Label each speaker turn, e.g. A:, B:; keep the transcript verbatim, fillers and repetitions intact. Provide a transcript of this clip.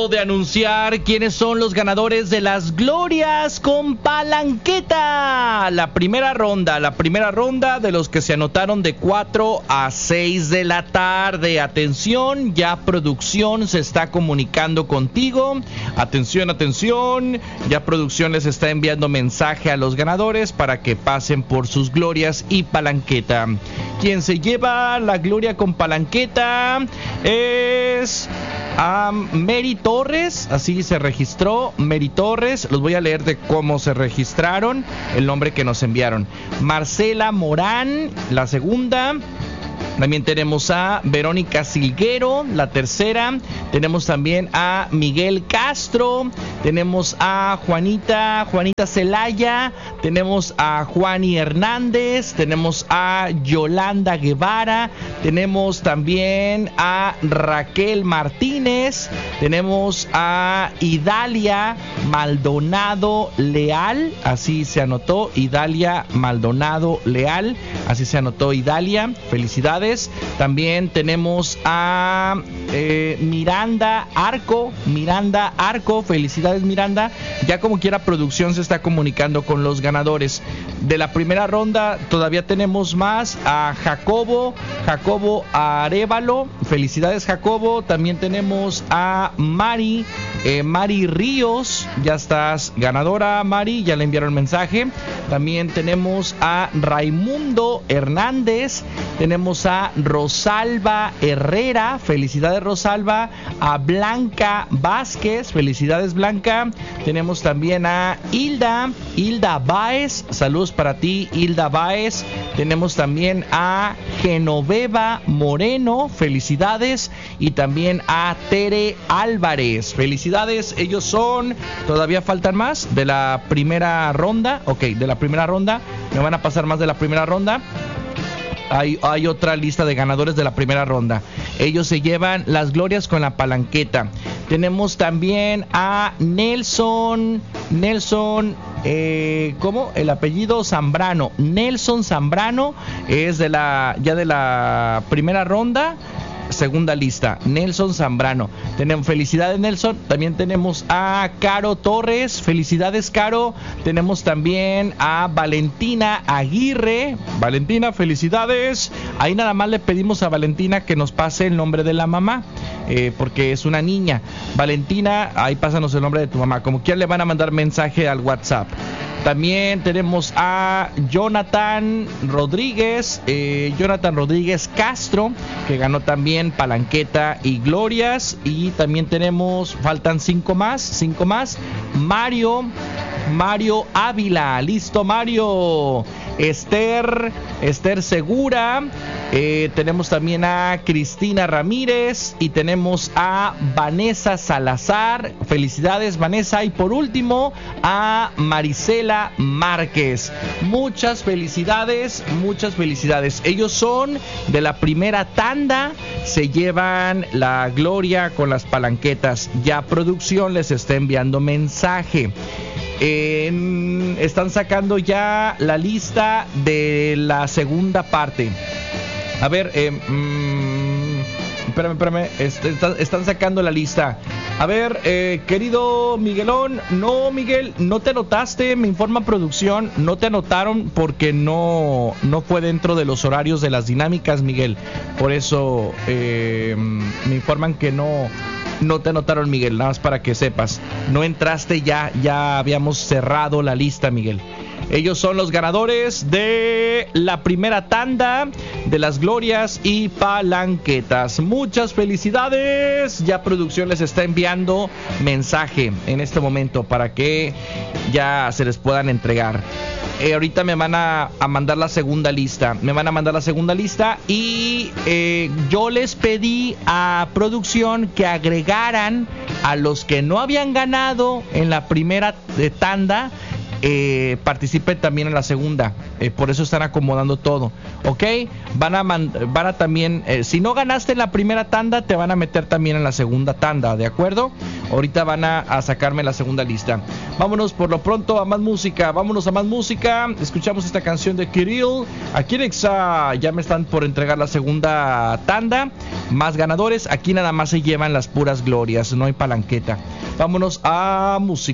A: De anunciar quiénes son los ganadores de las glorias con palanqueta. La primera ronda, la primera ronda de los que se anotaron de cuatro a seis de la tarde. Atención, ya producción se está comunicando contigo. Atención, atención. Ya producción les está enviando mensaje a los ganadores para que pasen por sus glorias y palanqueta. Quien se lleva la gloria con palanqueta es um, Mary Torres, así se registró, Mary Torres. Los voy a leer de cómo se registraron, el nombre que nos enviaron. Marcela Morán, la segunda. También tenemos a Verónica Silguero, la tercera. Tenemos también a Miguel Castro. Tenemos a Juanita, Juanita Celaya. Tenemos a Juani Hernández. Tenemos a Yolanda Guevara. Tenemos también a Raquel Martínez. Tenemos a Idalia Maldonado Leal. Así se anotó, Idalia Maldonado Leal. Así se anotó Idalia. Felicidades. También tenemos a eh, Miranda Arco, Miranda Arco, felicidades Miranda. Ya como quiera producción se está comunicando con los ganadores de la primera ronda. Todavía tenemos más, a Jacobo, Jacobo Arevalo, felicidades Jacobo. También tenemos a Mari, eh, Mari Ríos, ya estás ganadora Mari, ya le enviaron mensaje. También tenemos a Raimundo Hernández, tenemos a Rosalba Herrera, felicidades Rosalba. A Blanca Vázquez, felicidades Blanca. Tenemos también a Hilda, Hilda Báez, saludos para ti Hilda Báez. Tenemos también a Genoveva Moreno, felicidades. Y también a Tere Álvarez, felicidades. Ellos son, todavía faltan más de la primera ronda. Ok, de la primera ronda, me van a pasar más de la primera ronda. Hay, hay otra lista de ganadores de la primera ronda. Ellos se llevan las glorias con la palanqueta. Tenemos también a Nelson, Nelson, eh, ¿cómo? El apellido Zambrano. Nelson Zambrano es de la, ya de la primera ronda. Segunda lista, Nelson Zambrano. Tenemos felicidades Nelson. También tenemos a Caro Torres, felicidades Caro. Tenemos también a Valentina Aguirre. Valentina, felicidades. Ahí nada más le pedimos a Valentina que nos pase el nombre de la mamá, eh, porque es una niña. Valentina, ahí pásanos el nombre de tu mamá. Como quieran le van a mandar mensaje al WhatsApp. También tenemos a Jonathan Rodríguez, eh, Jonathan Rodríguez Castro, que ganó también palanqueta y glorias. Y también tenemos, faltan cinco más, cinco más. Mario, Mario Ávila, listo Mario. Esther, Esther Segura. Eh, tenemos también a Cristina Ramírez y tenemos a Vanessa Salazar. Felicidades Vanessa. Y por último a Marisela Márquez. Muchas felicidades, muchas felicidades. Ellos son de la primera tanda. Se llevan la gloria con las palanquetas. Ya producción les está enviando mensaje. Eh, están sacando ya la lista de la segunda parte. A ver, eh, mmm, espérame, espérame, est- est- están sacando la lista. A ver, eh, querido Miguelón, no, Miguel, no te anotaste, me informa producción, no te anotaron porque no, no fue dentro de los horarios de las dinámicas, Miguel. Por eso eh, me informan que no, no te anotaron, Miguel, nada más para que sepas. No entraste ya, ya habíamos cerrado la lista, Miguel. Ellos son los ganadores de la primera tanda de las glorias y palanquetas. Muchas felicidades. Ya producción les está enviando mensaje en este momento para que ya se les puedan entregar. Eh, ahorita me van a, a mandar la segunda lista. Me van a mandar la segunda lista y eh, yo les pedí a producción que agregaran a los que no habían ganado en la primera eh, tanda. Eh, participen también en la segunda, eh, por eso están acomodando todo, ok, van a, man- van a también, eh, si no ganaste en la primera tanda, te van a meter también en la segunda tanda, ¿de acuerdo? Ahorita van a, a sacarme la segunda lista. Vámonos por lo pronto a más música. Vámonos a más música. Escuchamos esta canción de Kirill. Aquí en Exa ya me están por entregar la segunda tanda. Más ganadores. Aquí nada más se llevan las puras glorias. No hay palanqueta. Vámonos a música.